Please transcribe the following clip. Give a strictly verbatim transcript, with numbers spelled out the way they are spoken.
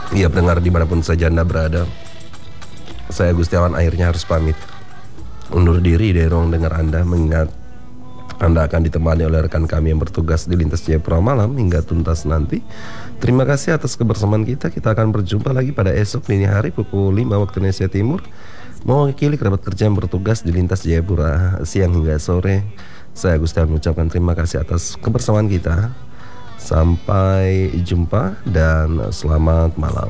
Iya, pendengar dimanapun saja Anda berada, saya Gustiawan akhirnya harus pamit undur diri dari ruang dengar Anda, mengingat Anda akan ditemani oleh rekan kami yang bertugas di Lintas Jayapura Malam hingga tuntas nanti. Terima kasih atas kebersamaan kita. Kita akan berjumpa lagi pada esok dini hari pukul lima waktu Indonesia Timur, mewakili kerabat kerja yang bertugas di Lintas Jayapura siang hingga sore. Saya Gustiawan mengucapkan terima kasih atas kebersamaan kita. Sampai jumpa dan selamat malam.